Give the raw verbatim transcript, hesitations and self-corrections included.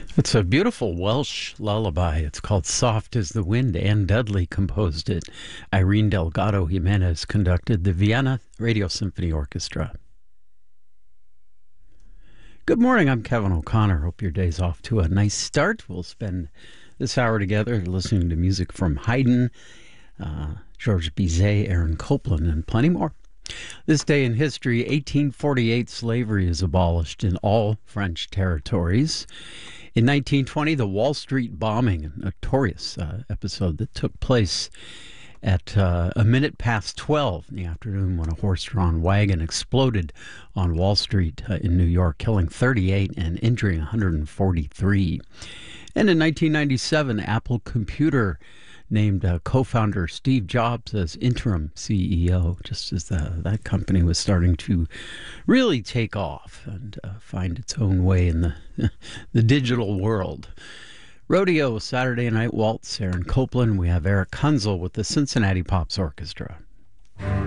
It's a beautiful Welsh lullaby. It's called Soft as the Wind. Anne Dudley composed it. Irene Delgado Jimenez conducted the Vienna Radio Symphony Orchestra. Good morning. I'm Kevin O'Connor. Hope your day's off to a nice start. We'll spend this hour together listening to music from Haydn, uh, Georges Bizet, Aaron Copland, and plenty more. This day in history, eighteen forty-eight, slavery is abolished in all French territories. In nineteen twenty, the Wall Street bombing, a notorious uh, episode that took place at uh, a minute past twelve in the afternoon when a horse-drawn wagon exploded on Wall Street uh, in New York, killing thirty-eight and injuring one hundred forty-three. And in nineteen ninety-seven, Apple Computer named uh, co-founder Steve Jobs as interim C E O, just as the, that company was starting to really take off and uh, find its own way in the the digital world. Rodeo, Saturday Night Waltz, Aaron Copland. We have Eric Hunzel with the Cincinnati Pops Orchestra.